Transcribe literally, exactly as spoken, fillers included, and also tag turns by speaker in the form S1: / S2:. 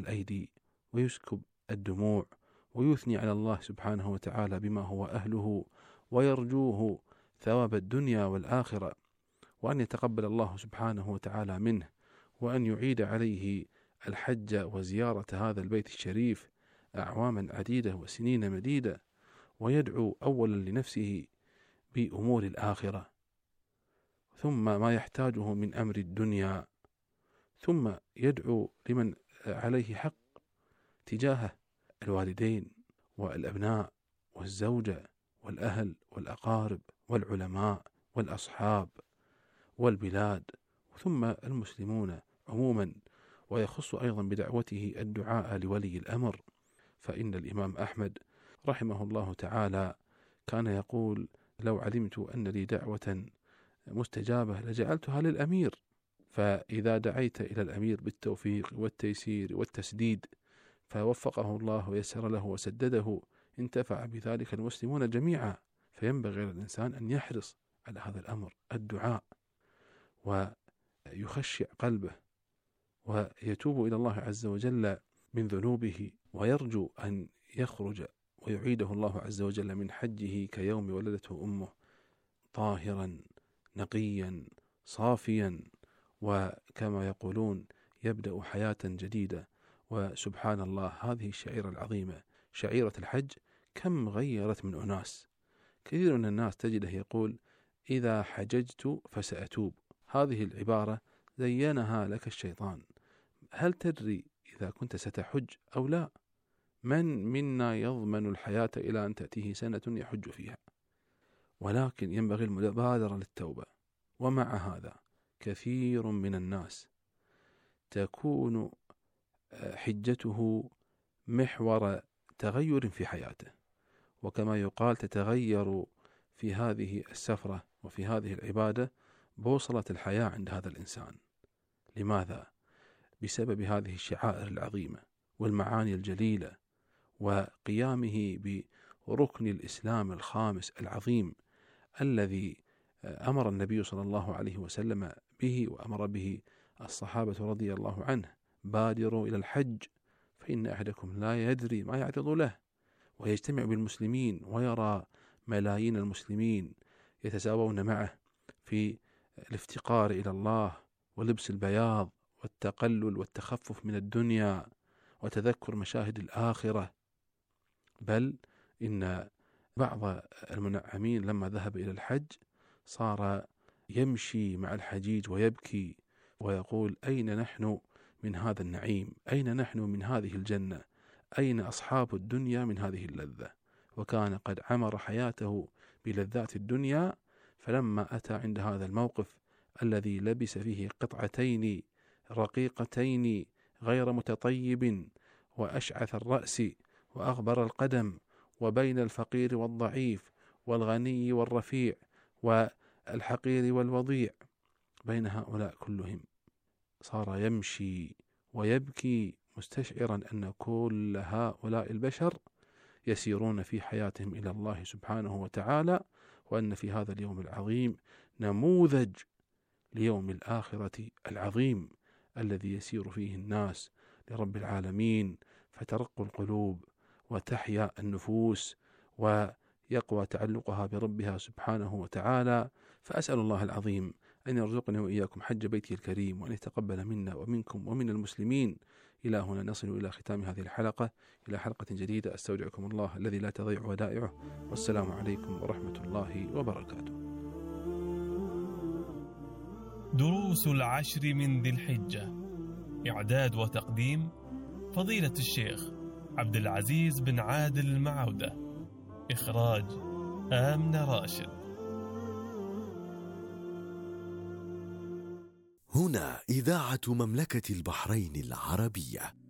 S1: الأيدي ويسكب الدموع ويثني على الله سبحانه وتعالى بما هو أهله ويرجوه ثواب الدنيا والآخرة، وأن يتقبل الله سبحانه وتعالى منه، وأن يعيد عليه الحج وزيارة هذا البيت الشريف أعواما عديدة وسنين مديدة، ويدعو أولا لنفسه بأمور الآخرة، ثم ما يحتاجه من أمر الدنيا، ثم يدعو لمن عليه حق تجاهه: الوالدين والأبناء والزوجة والأهل والأقارب والعلماء والأصحاب والبلاد، ثم المسلمون عموما. ويخص أيضا بدعوته الدعاء لولي الأمر، فإن الإمام أحمد رحمه الله تعالى كان يقول: لو علمت أن لي دعوة مستجابة لجعلتها للأمير. فإذا دعيت إلى الأمير بالتوفيق والتيسير والتسديد فوفقه الله ويسر له وسدده، انتفع بذلك المسلمون جميعا. فينبغي للإنسان أن يحرص على هذا الأمر، الدعاء، ويخشع قلبه ويتوب إلى الله عز وجل من ذنوبه، ويرجو أن يخرج ويعيده الله عز وجل من حجه كيوم ولدته أمه طاهرا نقيا صافيا، وكما يقولون يبدأ حياة جديدة. وسبحان الله، هذه الشعيرة العظيمة شعيرة الحج كم غيرت من أناس. كثير من الناس تجده يقول: إذا حججت فسأتوب. هذه العبارة زينها لك الشيطان. هل تدري إذا كنت ستحج أو لا؟ من منا يضمن الحياة إلى أن تأتيه سنة يحج فيها؟ ولكن ينبغي المبادرة للتوبة. ومع هذا كثير من الناس تكون حجته محور تغير في حياته، وكما يقال تتغير في هذه السفرة وفي هذه العبادة بوصلة الحياة عند هذا الإنسان. لماذا؟ بسبب هذه الشعائر العظيمة والمعاني الجليلة، وقيامه بركن الإسلام الخامس العظيم الذي أمر النبي صلى الله عليه وسلم به، وأمر به الصحابة رضي الله عنه: بادروا إلى الحج فإن أحدكم لا يدري ما يعرض له. ويجتمع بالمسلمين ويرى ملايين المسلمين يتساوون معه في الافتقار إلى الله ولبس البياض والتقلل والتخفف من الدنيا وتذكر مشاهد الآخرة. بل إن بعض المنعمين لما ذهب إلى الحج صار يمشي مع الحجيج ويبكي ويقول: أين نحن من هذا النعيم؟ أين نحن من هذه الجنة؟ أين أصحاب الدنيا من هذه اللذة؟ وكان قد عمر حياته بلذات الدنيا، فلما أتى عند هذا الموقف الذي لبس فيه قطعتين رقيقتين غير متطيب، وأشعث الرأس وأغبر القدم، وبين الفقير والضعيف والغني والرفيع والحقير والوضيع، بين هؤلاء كلهم صار يمشي ويبكي مستشعرا أن كل هؤلاء البشر يسيرون في حياتهم إلى الله سبحانه وتعالى، وأن في هذا اليوم العظيم نموذج ليوم الآخرة العظيم الذي يسير فيه الناس لرب العالمين، فترق القلوب وتحيا النفوس ويقوى تعلقها بربها سبحانه وتعالى. فأسأل الله العظيم أن يرزقني وإياكم حج بيته الكريم، وأن يتقبل منا ومنكم ومن المسلمين. إلى هنا نصل إلى ختام هذه الحلقة، إلى حلقة جديدة. أستودعكم الله الذي لا تضيع ودائعه، والسلام عليكم ورحمة الله وبركاته.
S2: دروس العشر من ذي الحجة، إعداد وتقديم فضيلة الشيخ عبد العزيز بن عادل المعودة، إخراج آمنة راشد.
S3: هنا إذاعة مملكة البحرين العربية.